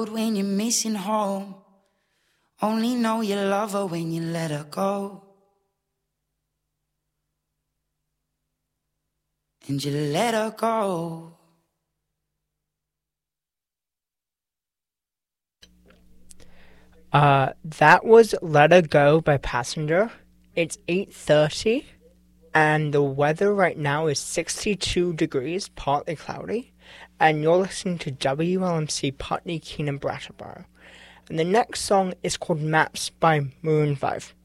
road when you're missing home. Only know you love her when you let her go. And you let her go. That was Let Her Go by Passenger. It's 8:30, and the weather right now is 62 degrees, partly cloudy, and you're listening to WLMC Putney Keenan Brattleboro. And the next song is called Maps by Maroon 5.